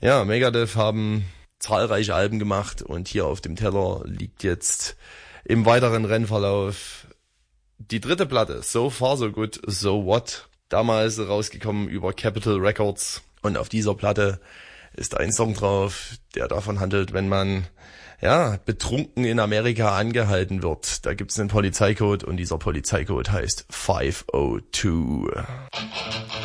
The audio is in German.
Ja, Megadeth haben zahlreiche Alben gemacht und hier auf dem Teller liegt jetzt im weiteren Rennverlauf die dritte Platte, So Far So Good, So What. Damals rausgekommen über Capitol Records und auf dieser Platte ist ein Song drauf, der davon handelt, wenn man betrunken in Amerika angehalten wird. Da gibt's einen Polizeicode und dieser Polizeicode heißt 502.